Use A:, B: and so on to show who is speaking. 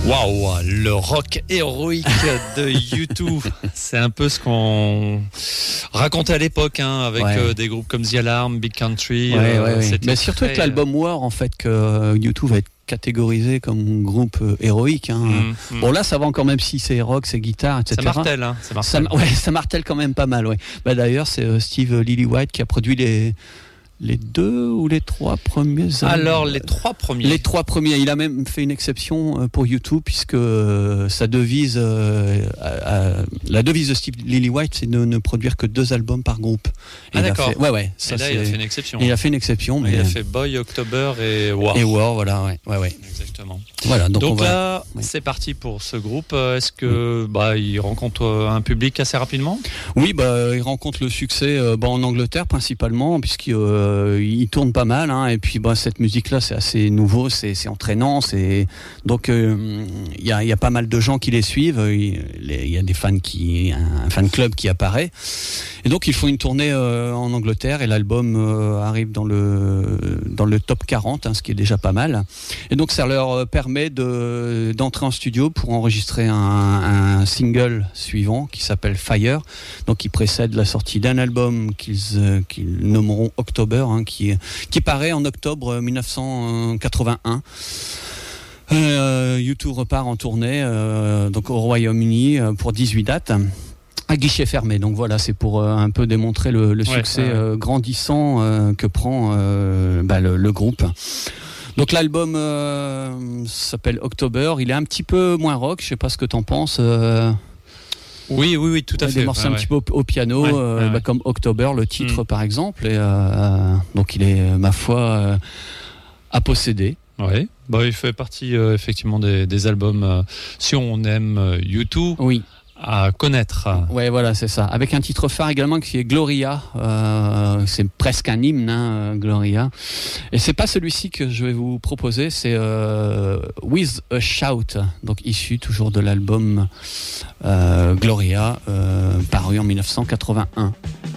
A: Waouh, le rock héroïque de U2, c'est un peu ce qu'on racontait à l'époque, hein, avec des groupes comme The Alarm, Big Country.
B: Mais surtout avec l'album War, en fait, que U2 va être catégorisé comme groupe héroïque. Hein. Bon, là, ça va encore, même si c'est rock, c'est guitare, etc.
A: Ça martèle, hein.
B: Ça martèle quand même pas mal. Ouais. Bah, d'ailleurs, c'est Steve Lillywhite qui a produit les 2 ou les 3 premiers albums.
A: Alors, les 3 premiers.
B: Les 3 premiers. Il a même fait une exception pour U2, puisque sa devise, la devise de Steve Lillywhite, c'est de ne produire que 2 albums par groupe.
A: Et d'accord.
B: Il a fait une exception. Il a fait une exception.
A: Mais il a fait Boy, October et War.
B: Et War, voilà, ouais.
A: Exactement.
B: Voilà,
A: donc là, c'est parti pour ce groupe. Est-ce que il rencontre un public assez rapidement ?
B: Oui, il rencontre le succès en Angleterre principalement, puisqu'il tourne pas mal, hein, et puis cette musique-là, c'est assez nouveau, c'est entraînant, donc il y a pas mal de gens qui les suivent. Il y a des fans un fan club qui apparaît, et donc ils font une tournée en Angleterre, et l'album arrive dans le top 40, hein, ce qui est déjà pas mal. Et donc ça leur permet d'entrer en studio pour enregistrer un single suivant qui s'appelle Fire, donc qui précède la sortie d'un album qu'ils nommeront October, hein, qui paraît en octobre 1981. U2 repart en tournée donc au Royaume-Uni pour 18 dates à guichet fermé. Donc voilà, c'est pour un peu démontrer le succès grandissant que prend le groupe. Donc l'album s'appelle October. Il est un petit peu moins rock. Je sais pas ce que t'en penses.
A: Oui, tout à fait.
B: Des morceaux un petit peu au piano, comme October, le titre par exemple. Et donc il est, ma foi, à posséder.
A: Oui. Il fait partie effectivement des albums. Si on aime U2.
B: Oui.
A: À connaître.
B: Ouais, voilà, c'est ça. Avec un titre phare également qui est Gloria. C'est presque un hymne, hein, Gloria. Et c'est pas celui-ci que je vais vous proposer, c'est With a Shout, donc issu toujours de l'album Gloria, paru en 1981.